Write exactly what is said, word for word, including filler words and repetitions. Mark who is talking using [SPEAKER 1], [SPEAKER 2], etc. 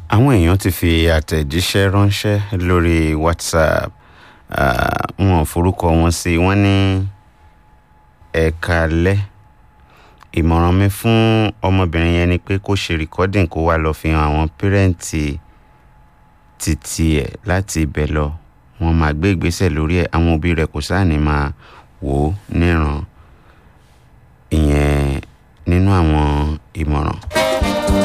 [SPEAKER 1] àwọn èèyàn ti fi àtẹ̀jíṣẹ́ ránṣẹ́ lórí WhatsApp. Ah, wọn ò forúkọ wọn sí, wọ́n ní ẹ̀kálẹ́. Ìmọ̀ràn mi fún ọmọbìnrin yẹn ni pé kó ṣe recording kó wá lọ fi hàn àwọn pẹ́rẹ́ǹtì títí ẹ̀ láti ibẹ̀ lọ. Wọ́n máa gbé ìgbésẹ̀ lórí ẹ̀. Àwọn òbí rẹ̀ kò sáà ní máa wò ó níran. Ìyẹn nínú àwọn ìmọ̀ràn.